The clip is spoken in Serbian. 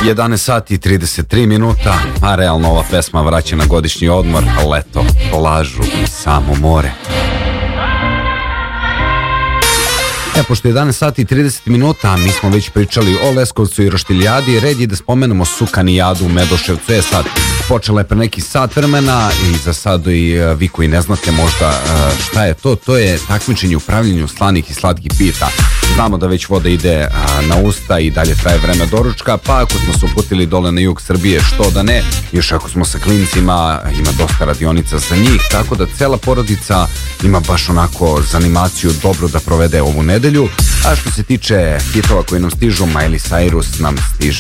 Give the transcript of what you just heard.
11 sati i 33 minuta, a realno ova pesma vraća na godišnji odmor, leto, plažu i samo more. Pošto je 11 sati i 30 minuta, mi smo već pričali o Leskovcu i Roštiljadi, red je da spomenemo Sukanijadu u Medoševcu. Sad, počela je pre neki sat vremena i za sad i vi koji ne znate možda šta je to, to je takmičenje u pravljenju slanih i slatkih pita. Znamo da već voda ide na usta i dalje traje vreme doručka, pa ako smo se uputili dole na jug Srbije, što da ne, još ako smo sa klincima, ima dosta radionica za njih, tako da cela porodica ima baš onako za animaciju dobro da provede ovu nedelju. A što se tiče hitova koji nam stižu, Miley Cyrus nam stiže